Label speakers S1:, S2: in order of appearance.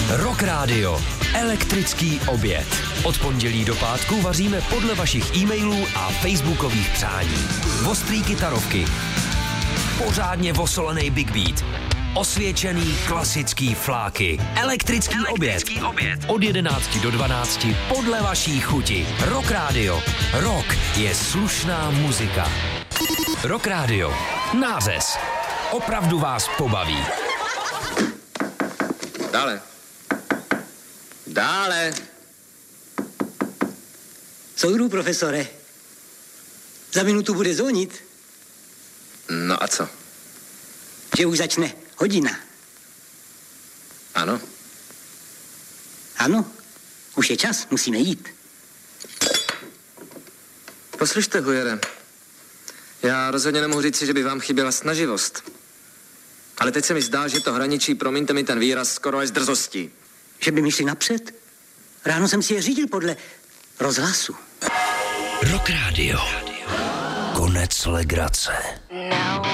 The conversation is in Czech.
S1: Rock Radio. Elektrický oběd. Od pondělí do pátku vaříme podle vašich e-mailů a facebookových přání. Ostrý kytarovky. Pořádně vosolený big beat. Osvědčený klasický fláky. Elektrický oběd. Od 11 do 12 podle vaší chuti. Rock Radio. Rock je slušná muzika. Rock Radio. Nářez. Opravdu vás pobaví.
S2: Dále.
S3: Soudru, profesore. Za minutu bude zvonit.
S2: No a co?
S3: Že už začne hodina.
S2: Ano.
S3: Ano, už je čas, musíme jít.
S2: Poslyšte, Hujere, já rozhodně nemohu říci, že by vám chyběla snaživost. Ale teď se mi zdá, že to hraničí, promiňte mi ten výraz, skoro až s drzostí.
S3: Že by mi šli napřed? Ráno jsem si je řídil podle rozhlasu.
S1: Rock Radio. Konec legrace.